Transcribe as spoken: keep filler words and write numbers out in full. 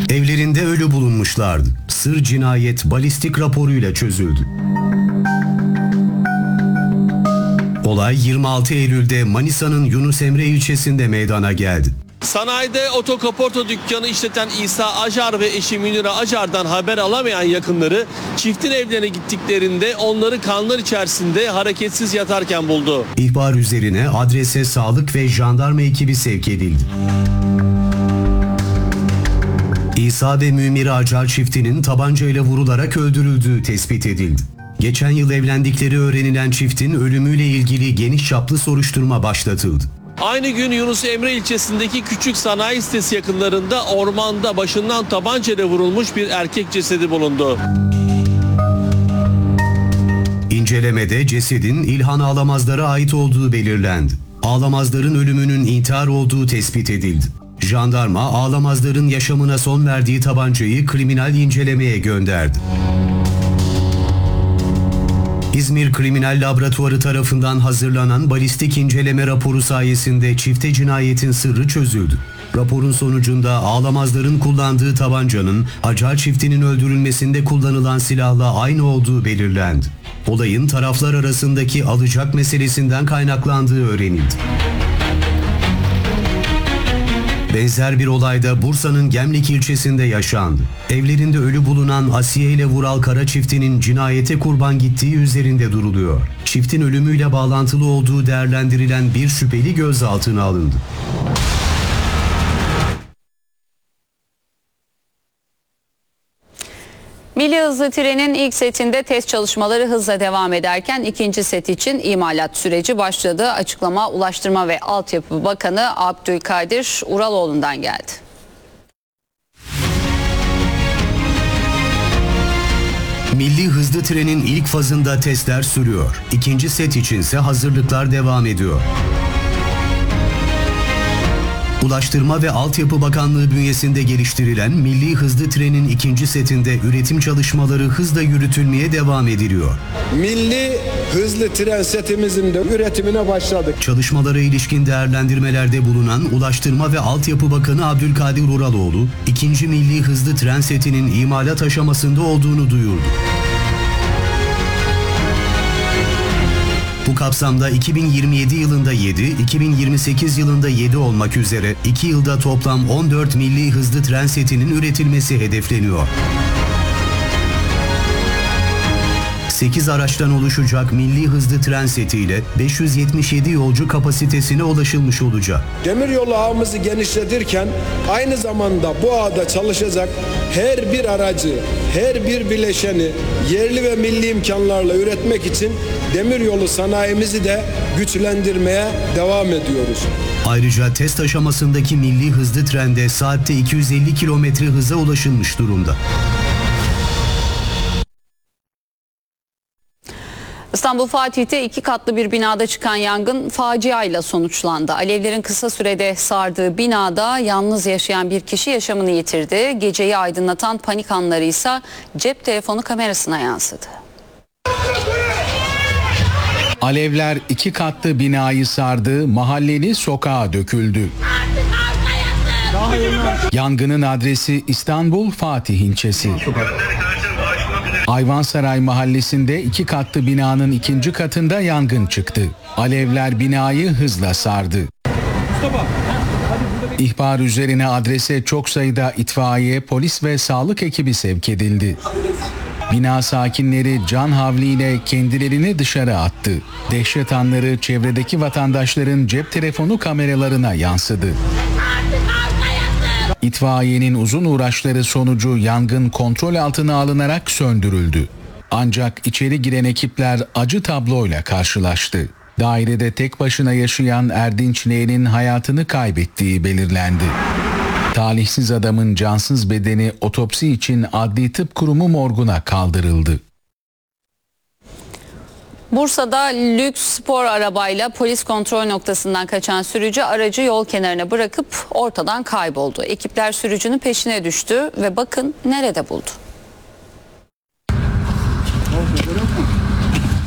Evlerinde ölü bulunmuşlardı. Sır cinayet balistik raporuyla çözüldü. Olay yirmi altı Eylül'de Manisa'nın Yunus Emre ilçesinde meydana geldi. Sanayide otokaporta dükkanı işleten İsa Acar ve eşi Münire Acar'dan haber alamayan yakınları çiftin evlerine gittiklerinde onları kanlar içerisinde hareketsiz yatarken buldu. İhbar üzerine adrese sağlık ve jandarma ekibi sevk edildi. İsa ve Münire Acar çiftinin tabancayla vurularak öldürüldüğü tespit edildi. Geçen yıl evlendikleri öğrenilen çiftin ölümüyle ilgili geniş çaplı soruşturma başlatıldı. Aynı gün Yunus Emre ilçesindeki küçük sanayi sitesi yakınlarında ormanda başından tabancayla vurulmuş bir erkek cesedi bulundu. İncelemede cesedin İlhan Ağlamazlar'a ait olduğu belirlendi. Ağlamazlar'ın ölümünün intihar olduğu tespit edildi. Jandarma Ağlamazlar'ın yaşamına son verdiği tabancayı kriminal incelemeye gönderdi. İzmir Kriminal Laboratuvarı tarafından hazırlanan balistik inceleme raporu sayesinde çifte cinayetin sırrı çözüldü. Raporun sonucunda Ağlamazlar'ın kullandığı tabancanın Acar çiftinin öldürülmesinde kullanılan silahla aynı olduğu belirlendi. Olayın taraflar arasındaki alacak meselesinden kaynaklandığı öğrenildi. Benzer bir olayda Bursa'nın Gemlik ilçesinde yaşandı. Evlerinde ölü bulunan Asiye ile Vural Kara çiftinin cinayete kurban gittiği üzerinde duruluyor. Çiftin ölümüyle bağlantılı olduğu değerlendirilen bir şüpheli gözaltına alındı. Milli hızlı trenin ilk setinde test çalışmaları hızla devam ederken ikinci set için imalat süreci başladı. Açıklama Ulaştırma ve Altyapı Bakanı Abdülkadir Uraloğlu'ndan geldi. Milli hızlı trenin ilk fazında testler sürüyor. İkinci set içinse hazırlıklar devam ediyor. Ulaştırma ve Altyapı Bakanlığı bünyesinde geliştirilen Milli Hızlı Tren'in ikinci setinde üretim çalışmaları hızla yürütülmeye devam ediliyor. Milli Hızlı Tren setimizin de üretimine başladık. Çalışmalara ilişkin değerlendirmelerde bulunan Ulaştırma ve Altyapı Bakanı Abdülkadir Uraloğlu, ikinci Milli Hızlı Tren setinin imalat aşamasında olduğunu duyurdu. Bu kapsamda iki bin yirmi yedi yılında yedi, iki bin yirmi sekiz yılında yedi olmak üzere iki yılda toplam on dört milli hızlı tren setinin üretilmesi hedefleniyor. sekiz araçtan oluşacak milli hızlı tren setiyle beş yüz yetmiş yedi yolcu kapasitesine ulaşılmış olacak. Demiryolu ağımızı genişletirken aynı zamanda bu ağda çalışacak her bir aracı, her bir bileşeni yerli ve milli imkanlarla üretmek için demiryolu sanayimizi de güçlendirmeye devam ediyoruz. Ayrıca test aşamasındaki milli hızlı trende saatte iki yüz elli kilometre hıza ulaşılmış durumda. İstanbul Fatih'te iki katlı bir binada çıkan yangın faciayla sonuçlandı. Alevlerin kısa sürede sardığı binada yalnız yaşayan bir kişi yaşamını yitirdi. Geceyi aydınlatan panik anları ise cep telefonu kamerasına yansıdı. Alevler iki katlı binayı sardı, mahalleli sokağa döküldü. Yangının adresi İstanbul Fatih ilçesi. Ayvansaray mahallesinde iki katlı binanın ikinci katında yangın çıktı. Alevler binayı hızla sardı. İhbar üzerine adrese çok sayıda itfaiye, polis ve sağlık ekibi sevk edildi. Bina sakinleri can havliyle kendilerini dışarı attı. Dehşet anları çevredeki vatandaşların cep telefonu kameralarına yansıdı. İtfaiyenin uzun uğraşları sonucu yangın kontrol altına alınarak söndürüldü. Ancak içeri giren ekipler acı tabloyla karşılaştı. Dairede tek başına yaşayan Erdinç L'nin hayatını kaybettiği belirlendi. Talihsiz adamın cansız bedeni otopsi için Adli Tıp Kurumu morguna kaldırıldı. Bursa'da lüks spor arabayla polis kontrol noktasından kaçan sürücü aracı yol kenarına bırakıp ortadan kayboldu. Ekipler sürücünün peşine düştü ve bakın nerede buldu.